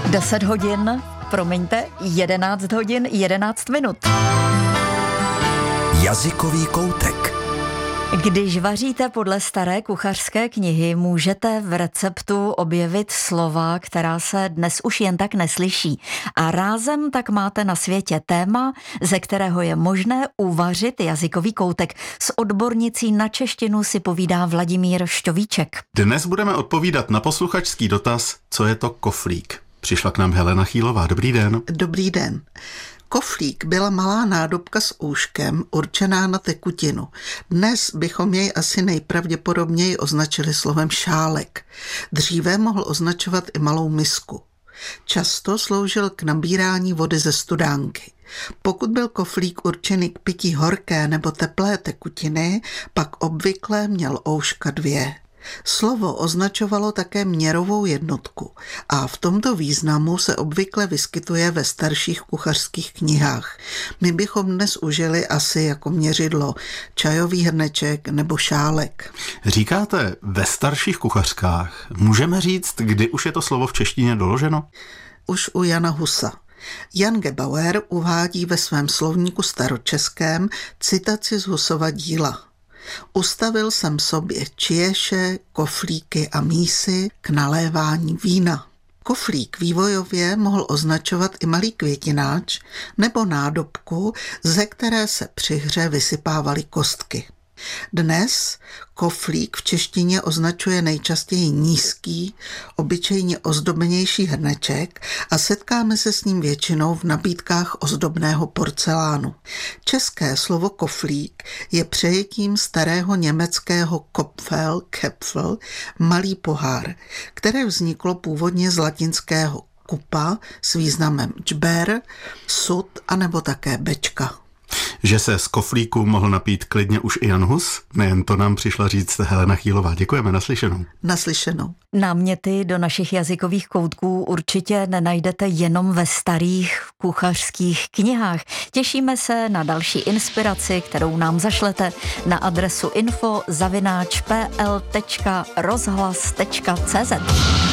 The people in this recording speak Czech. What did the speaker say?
10 hodin, promiňte, 11 hodin, 11 minut. Jazykový koutek. Když vaříte podle staré kuchařské knihy, můžete v receptu objevit slova, která se dnes už jen tak neslyší. A rázem tak máte na světě téma, ze kterého je možné uvařit jazykový koutek. S odbornicí na češtinu si povídá Vladimír Šťovíček. Dnes budeme odpovídat na posluchačský dotaz, co je to koflík. Přišla k nám Helena Chýlová. Dobrý den. Dobrý den. Koflík byla malá nádobka s úškem určená na tekutinu. Dnes bychom jej asi nejpravděpodobněji označili slovem šálek. Dříve mohl označovat i malou misku. Často sloužil k nabírání vody ze studánky. Pokud byl koflík určený k pití horké nebo teplé tekutiny, pak obvykle měl ouška 2. Slovo označovalo také měrovou jednotku a v tomto významu se obvykle vyskytuje ve starších kuchařských knihách. My bychom dnes užili asi jako měřidlo čajový hrneček nebo šálek. Říkáte ve starších kuchařkách. Můžeme říct, kdy už je to slovo v češtině doloženo? Už u Jana Husa. Jan Gebauer uvádí ve svém slovníku staročeském citaci z Husova díla. Ustavil jsem sobě čieše, koflíky a mísy k nalévání vína. Koflík vývojově mohl označovat i malý květináč nebo nádobku, ze které se při hře vysypávaly kostky. Dnes koflík v češtině označuje nejčastěji nízký, obyčejně ozdobenější hrneček a setkáme se s ním většinou v nabídkách ozdobného porcelánu. České slovo koflík je přejetím starého německého Kopfel, Köpfel, malý pohár, které vzniklo původně z latinského kupa s významem džber, sud anebo také bečka. Že se z koflíku mohl napít klidně už i Jan Hus? Nejen to nám přišla říct Helena Chýlová. Děkujeme, naslyšenou. Naslyšenou. Náměty do našich jazykových koutků určitě nenajdete jenom ve starých kuchařských knihách. Těšíme se na další inspiraci, kterou nám zašlete na adresu info@pl.rozhlas.cz.